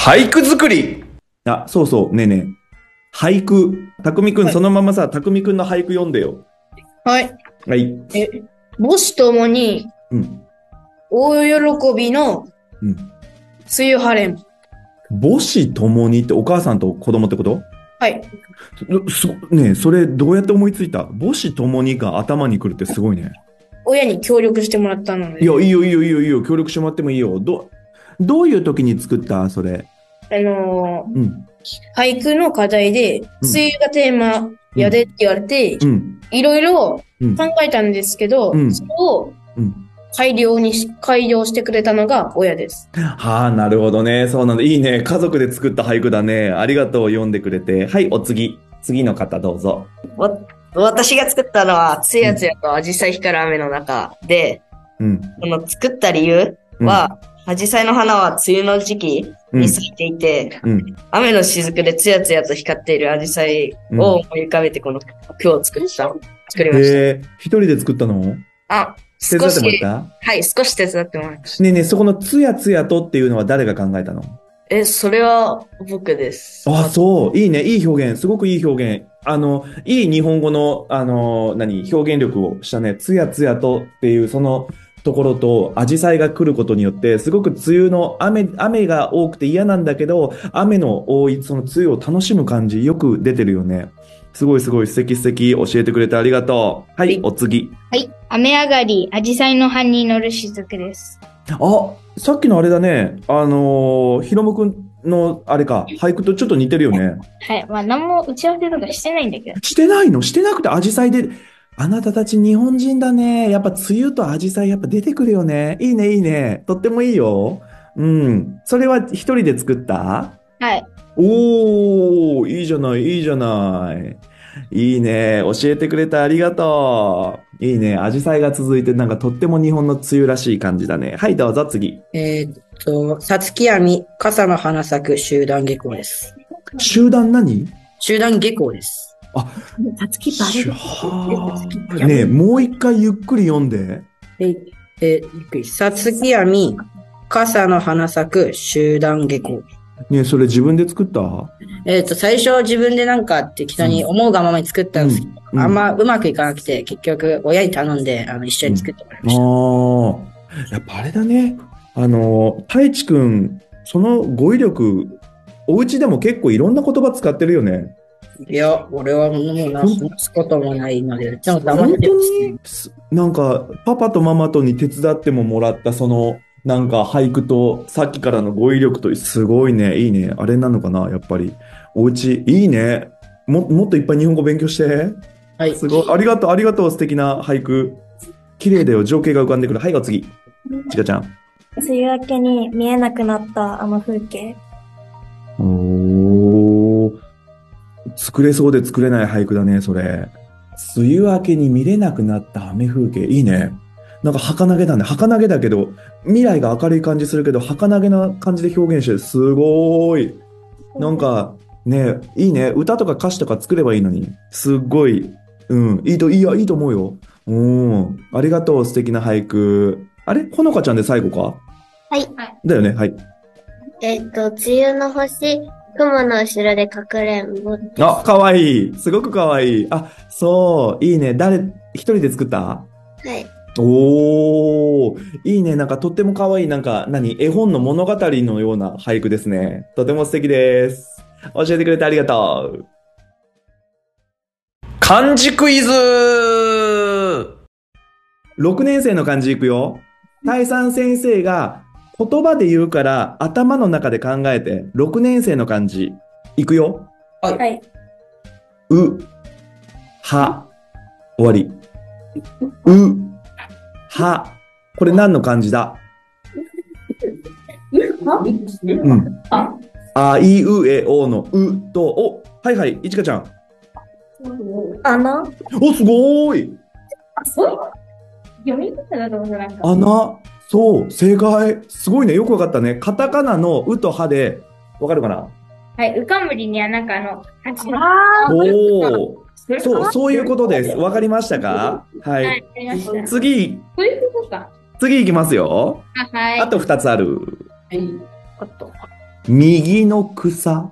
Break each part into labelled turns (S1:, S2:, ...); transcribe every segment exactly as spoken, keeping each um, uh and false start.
S1: 俳句作り。
S2: あ、そうそう、ねえねえ。俳句。たくみくん、
S3: はい。
S2: そのままさ、たくみくんの俳句読んでよ。
S3: はい。
S2: はい。
S3: え、母子ともに
S2: うん。
S3: 大喜びの
S2: うん。
S3: 梅雨晴れ。
S2: 母子ともにってお母さんと子供ってこと？
S3: はい。
S2: すごねえ、それどうやって思いついた？母子ともにが頭に来るってすごいね。
S3: 親に協力してもらったの
S2: いや、
S3: で、
S2: いいよいいよいいよいいよ。協力してもらってもいいよ。ど、どういう時に作ったそれ？
S3: あのー
S2: うん。
S3: 俳句の課題で、
S2: うん。
S3: 梅雨がテーマやでって言われて、
S2: うん。
S3: いろいろ
S2: うん。
S3: 考えたんですけ
S2: う
S3: ど、そ
S2: ん。
S3: れを
S2: うん。
S3: 改良にし、改良してくれたのが親です。
S2: はあ、なるほどね。そうなんだ。いいね。家族で作った俳句だね。ありがとう。読んでくれて。はい、お次。次の方どうぞ。
S4: わ、私が作ったのは、つ
S2: うん。
S4: やつやとアジサイ光る雨の中で、
S2: うん。
S4: この作った理由
S2: うん。
S4: は、アジサイの花は梅雨の時期
S2: うん。
S4: に咲いていて、
S2: うん。
S4: 雨の雫でつやつやと光っているアジサイ
S2: うん。
S4: を思い浮かべてこの句を作った、作りました。
S2: へえ、一人で作ったの？
S4: あ、
S2: 手伝ってもらっ
S4: 少し、
S2: た？
S4: はい、少し手伝ってもらいました。
S2: ねえねえ、そこのつやつやとっていうのは誰が考えたの？
S4: え、それは僕です。
S2: あ、
S4: ま、
S2: そう。いいね。いい表現。すごくいい表現。あの、いい日本語の、あの、何、表現力をしたね。つやつやとっていう、そのところと、アジサイが来ることによって、すごく梅雨の雨、雨が多くて嫌なんだけど、雨の多い、その梅雨を楽しむ感じ、よく出てるよね。すごいすごい素敵素敵。教えてくれてありがとう。はい、
S4: はい。
S2: お次。
S5: はい。雨上がり、紫陽花の葉に乗る雫です。
S2: あ、さっきのあれだね。あのー、ひろむくんの、あれか、俳句とちょっと似てるよね。
S5: はい。まあ、何も打ち合わせとかしてないんだけど。
S2: してないの？してなくてアジサイで、あなたたち日本人だね。やっぱ梅雨とアジサイやっぱ出てくるよね。いいね、いいね。とってもいいよ。うん。それは一人で作った？
S5: はい。
S2: おー、いいじゃない、いいじゃない。いいね。教えてくれてありがとう。いいね。アジサイが続いてなんかとっても日本の梅雨らしい感じだね。はい、どうぞ次。
S6: えーっと、さつきやみ、傘の花咲く集団下校です。
S2: 集団何？
S6: 集団下校です。
S2: あ、
S7: さつきバレ
S2: しゅ
S7: る。
S2: は
S7: さつきバ
S2: ー。
S7: レる。
S2: ねえ、もう一回ゆっくり読んで。
S6: え、え、ゆっくり。さつきやみ、傘の花咲く集団下校。
S2: ねえ、それ自分で作った？
S6: えーっと、最初自分でなんか適当に
S2: うん。
S6: 思うがままに作っ
S2: う
S6: たんですけど、
S2: ん。う
S6: あん
S2: ん。
S6: まうまくいかなくて、結局親に頼んで、あの、一緒
S2: うん。
S6: に作ってもらいました。
S2: ああ、やっぱあれだね。あの、太一くん、その語彙力、お家でも結構いろんな言葉使ってるよね。
S6: いや、俺はもうな、
S2: ほん、
S6: 話すこともないので、ちょっと黙っ
S2: 本当
S6: てますね。
S2: に、すなんか、パパとママとに手伝ってももらったその、なんか俳句と、さっきからの語彙力と、すごいね、いいね。あれなのかな、やっぱり。お家、いいね。も、もっといっぱい日本語勉強して。
S6: はい。
S2: すごい。ありがとう、ありがとう、素敵な俳句。綺麗だよ、情景が浮かんでくる。はい、お次。ちかちゃん。
S7: 梅雨明けに見えなくなったあの風景。
S2: おー。作れそうで作れない俳句だね、それ。梅雨明けに見れなくなった雨風景。いいね。なんか儚げだね。儚げだけど、未来が明るい感じするけど、儚げな感じで表現してる。すごーい。なんか、ね、いいね。歌とか歌詞とか作ればいいのに。すっごい。うん。いいと、いいよ、いいと思うよ。うん。ありがとう、素敵な俳句。あれほのかちゃんで最後か？
S8: はい。
S2: だよね、はい。
S8: えっと、梅雨の星、雲の後ろでかくれんぼで
S2: あ、
S8: す。
S2: かわいい。すごくかわいい。あ、そう。いいね。誰、一人で作った？
S8: はい。
S2: おー。いいね。なんかとってもかわいい。なんか、何絵本の物語のような俳句ですね。とても素敵です。教えてくれてありがとう。
S1: 漢字クイズ。
S2: ろくねん生の漢字いくよ。大三先生が言葉で言うから頭の中で考えて、ろくねん生の漢字いくよ。
S6: はい。
S7: はい。
S2: う、は、終わり。う、は、これ何の漢字だ？うん。あいうえおのうと、お、はいはい、いちかちゃん。
S7: 穴。
S2: お、すごーい。
S5: あ、そう読み方だと思う、なんか。
S2: 穴。そう、正解。すごいね。よくわかったね。カタカナのうとはで、わかるかな？
S5: はい、うかんむりにはなんかあの、八の。
S7: あ
S2: おー。
S5: それ
S2: そう、そういうことです。わかりましたか？は
S5: はい、
S2: い。
S5: わかりました。
S2: 次、
S5: そういうことか。
S2: 次いきますよ。
S5: あ、はい。
S2: あとふたつある。
S6: はい。あと、
S2: 右の草。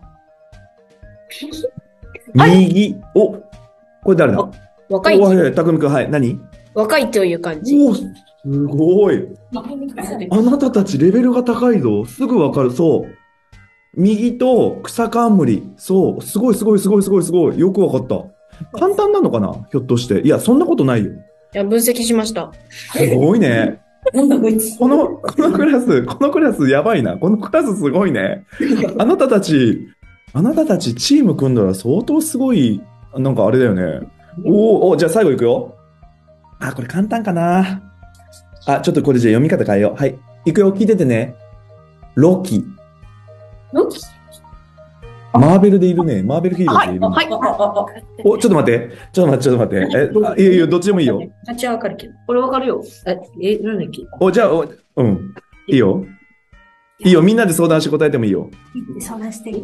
S4: はい
S2: 右。お、これ誰だ？
S4: 若い
S2: お、はいはい、たくみくん、はい。何？
S4: 若いという感じ。
S2: お、すごい。あなたたちレベルが高いぞ。すぐわかる。そう。右と草冠。そう。すごいすごいすごいすごいすごい。よくわかった。簡単なのかな？ひょっとして。いや、そんなことないよ。
S4: いや、分析しました。
S2: すごいね。この、このクラス、このクラスやばいな。このクラスすごいね。あなたたち、あなたたちチーム組んだら相当すごい、なんかあれだよね。おーおー、じゃあ最後いくよ。あ、これ簡単かな。あ、ちょっとこれじゃあ読み方変えよう。はい。いくよ、聞いててね。ロキ。
S4: ロキ
S2: マーベルでいるね。マーベルヒーローでいるね。
S4: はい。
S2: お、ちょっと待って。ちょっと待って、ちょっと待って。え、あいやいや、どっちでもいいよ。
S6: あっちはわかるけど。
S4: これわかるよ。
S6: え、え、なんだっけ？
S2: お、じゃあ、おうん。いいよ。いいよ。みんなで相談して答えてもいいよ。
S7: 相談してる。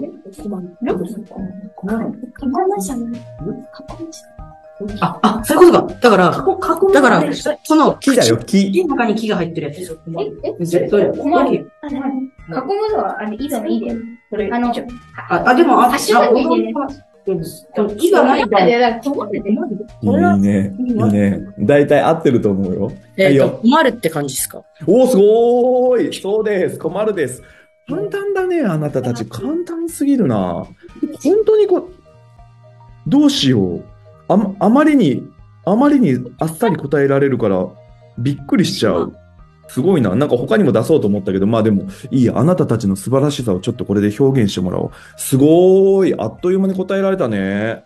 S6: あ、あ、そういうことか。だから、だから、その、
S2: 木だよ、木。
S6: 木の中に木が入ってるやつ。
S5: え、
S6: え、それ、それ、
S5: 困る。囲むのは、あれ、いいのいいで。あの、
S6: あ、あ、でも、あ、
S5: ハッシュタグ入れれ
S6: 木がないと。
S5: いや、だから困ってて。
S2: いいね。いいね。大体合ってると思うよ。
S6: えっと、
S2: はいよ。
S6: 困るって感じですか？
S2: おー、すごーい。そうです。困るです。簡単だね、あなたたち。簡単すぎるな。本当にこう、どうしよう。あま、あまりに、あまりにあっさり答えられるから、びっくりしちゃう。すごいな。なんか他にも出そうと思ったけど、まあでも、いいや。あなたたちの素晴らしさをちょっとこれで表現してもらおう。すごーい。あっという間に答えられたね。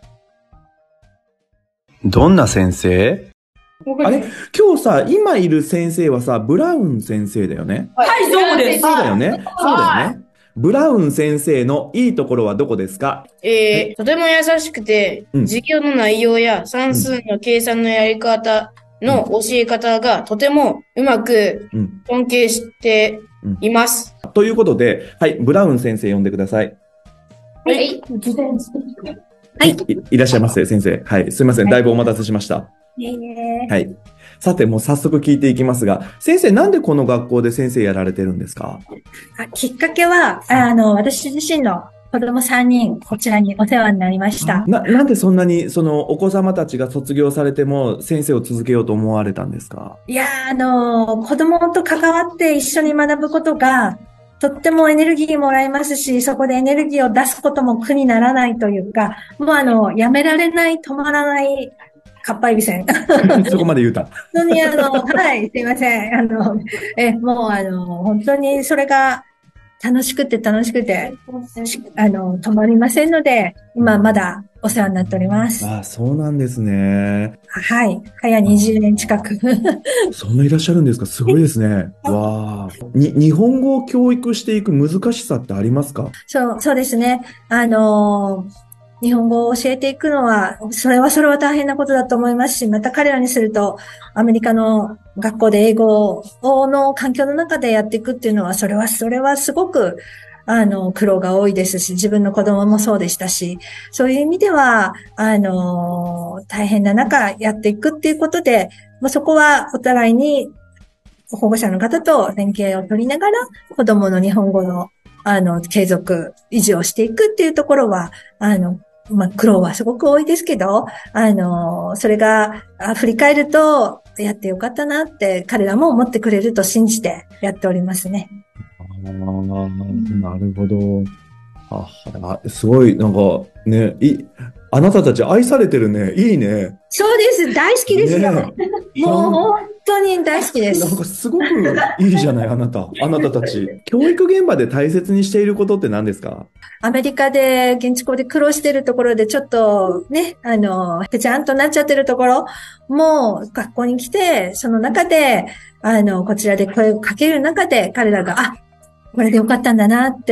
S2: どんな先生？あれ今日さ、今いる先生はさ、ブラウン先生だよね。
S6: はい、そうです。
S2: そうだよね。そうだよね。ブラウン先生のいいところはどこですか？
S4: えー、とても優しくて、
S2: うん
S4: 授業の内容や算数の計算のやり方の教え方がとてもうまく
S2: うん。
S4: 尊敬しています。
S2: ということで、はい、ブラウン先生呼んでください。
S4: はい。
S2: はい。い、いらっしゃいませ、先生。はい。すいません。だいぶお待たせしました。はい。さて、もう早速聞いていきますが、先生、なんでこの学校で先生やられてるんですか？
S9: あきっかけは、あの、私自身の子供さんにん、こちらにお世話になりました。
S2: な、なんでそんなに、その、お子様たちが卒業されても、先生を続けようと思われたんですか？
S9: いやー、あの、子供と関わって一緒に学ぶことが、とってもエネルギーもらえますし、そこでエネルギーを出すことも苦にならないというか、もうあの、やめられない、止まらない、かっぱえびせん。
S2: そこまで言うた。
S9: 本当にあの、はい、すいません。あの、え、もうあの、本当にそれが楽しくて楽しくて、あの、止まりませんので、今まだお世話になっております。
S2: ああ、そうなんですね。
S9: はい。早にじゅうねん近く。
S2: そんないらっしゃるんですか？すごいですね。わあ。に、日本語を教育していく難しさってありますか？
S9: そう、そうですね。あのー日本語を教えていくのは、それはそれは大変なことだと思いますし、また彼らにすると、アメリカの学校で英語の環境の中でやっていくっていうのは、それは、それはすごく、あの、苦労が多いですし、自分の子供もそうでしたし、そういう意味では、あの、大変な中やっていくっていうことで、まあ、そこはお互いに保護者の方と連携を取りながら、子供の日本語の、あの、継続、維持をしていくっていうところは、あの、まあ、苦労はすごく多いですけど、あの、それが、あ振り返ると、やってよかったなって、彼らも思ってくれると信じてやっておりますね。
S2: ああ、なるほど。ああ、すごい、なんか、ね、い、あなたたち愛されてるね。いいね。
S9: そうです。大好きですよ。
S2: ね
S9: もう本当に大好きです。
S2: なんかすごくいいじゃない、あなた。あなたたち。教育現場で大切にしていることって何ですか？
S9: アメリカで現地校で苦労してるところでちょっとね、あの、ぺちゃんとなっちゃってるところも学校に来て、その中で、あの、こちらで声をかける中で彼らが、あ、これでよかったんだなって、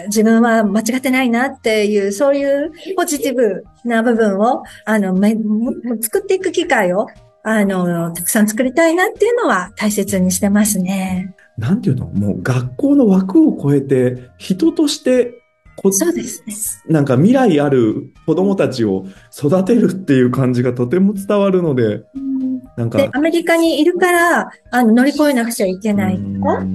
S9: 自分は間違ってないなっていう、そういうポジティブな部分を、あの、め作っていく機会を、あの、たくさん作りたいなっていうのは大切にしてますね。
S2: なんていうの？もう学校の枠を超えて、人としてこ、
S9: そうですね。
S2: なんか未来ある子供たちを育てるっていう感じがとても伝わるので、なんか。
S9: で、アメリカにいるから、あの、乗り越えなくちゃいけない。
S2: うん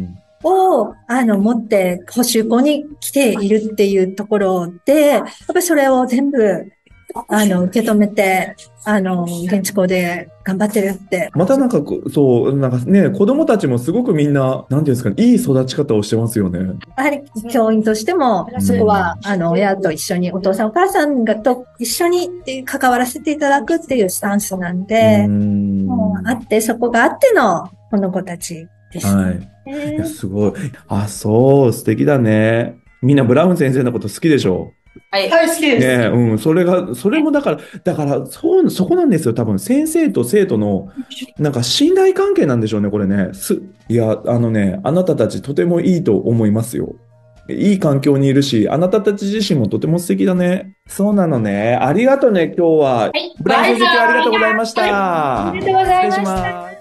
S9: を、あの、持って補習校に来ているっていうところで、やっぱりそれを全部、あの、受け止めて、あの、現地校で頑張ってるって。
S2: またなんかこ、そう、なんかね、子供たちもすごくみんな、なんていうんですかね、いい育ち方をしてますよね。
S9: やはり教員としても、そこは、あの、親と一緒に、お父さんお母さんがと一緒に関わらせていただくっていうスタンスなんで、もうあって、そこがあっての、この子たちです。
S2: はい。いや、すごい。あ、そう、素敵だね。みんなブラウン先生のこと好きでしょ？
S1: はい。はい、好きです。
S2: ね、うん、それが、それもだから、だから、そう、そこなんですよ。多分、先生と生徒の、なんか信頼関係なんでしょうね、これね。す、いや、あのね、あなたたちとてもいいと思いますよ。いい環境にいるし、あなたたち自身もとても素敵だね。そうなのね。ありがとうね、今日は。はい、ブラウン先生、今日はありがとうございました。
S4: ありがとうございました。
S2: 失礼します。